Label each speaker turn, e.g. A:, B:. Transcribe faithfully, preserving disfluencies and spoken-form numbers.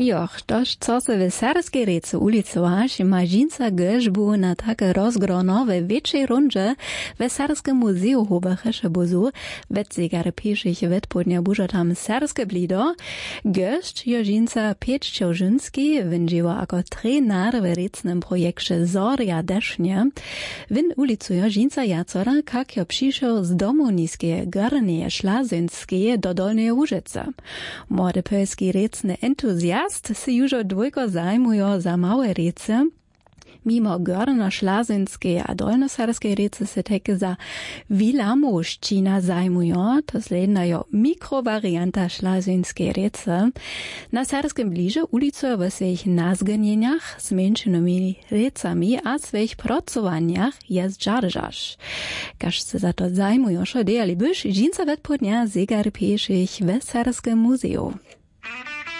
A: Joch, toż co se w Sarskiej rece ulicowaš, ma dżinca grzbu na takie rozgronowe wieczej rundzie w Sarskim Muzeum Hobachesze Bozu, w zegary pieszych wetpodnia burza tam Sarskie blido, grzcz jo dżinca Pietr Ciałżynski wędziła jako trener w recnym projekcie Zoria Desznie, win ulicu jo dżinca jacora, kak jo przyszł z domu niskie Garnie Szlazynskie do Dolnej Łużyce. Młody polski recny entuzjast se już dwójko zajmują za małe rece. Mimo Gorno-Szlazynskie a Dolnosarskie rece se takie za Wilamuščina zajmują, to slednajo mikrowarianta Szlazynskie rece. Na Sarskim bliže ulico w svojich nazganieniach z menšinami recami a svojich pracowaniach jest żarżasz. Kaž se za to zajmują, šo dejali byš, džinca vetpodnia zegar piešich w Sarskim muzeum.